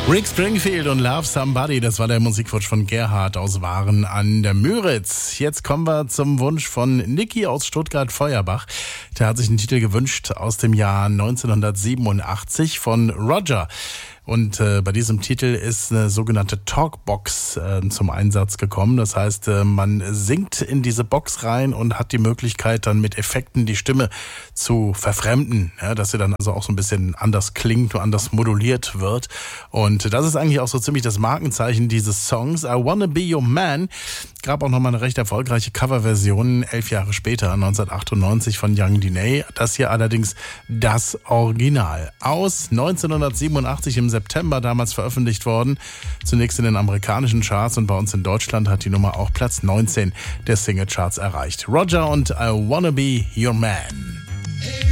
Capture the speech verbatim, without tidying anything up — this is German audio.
Rick Springfield und Love Somebody, das war der Musikwunsch von Gerhard aus Waren an der Müritz. Jetzt kommen wir zum Wunsch von Niki aus Stuttgart-Feuerbach. Der hat sich einen Titel gewünscht aus dem Jahr neunzehnhundertsiebenundachtzig von Roger. Und äh, bei diesem Titel ist eine sogenannte Talkbox äh, zum Einsatz gekommen. Das heißt, äh, man singt in diese Box rein und hat die Möglichkeit, dann mit Effekten die Stimme zu verfremden, ja, dass sie dann also auch so ein bisschen anders klingt und anders moduliert wird. Und das ist eigentlich auch so ziemlich das Markenzeichen dieses Songs. I Wanna Be Your Man. Gab auch nochmal eine recht erfolgreiche Coverversion, elf Jahre später, neunzehnhundertachtundneunzig von Young Diney. Das hier allerdings das Original. Aus neunzehnhundertsiebenundachtzig im September damals veröffentlicht worden. Zunächst in den amerikanischen Charts und bei uns in Deutschland hat die Nummer auch Platz neunzehn der Singlecharts erreicht. Roger und I Wanna Be Your Man.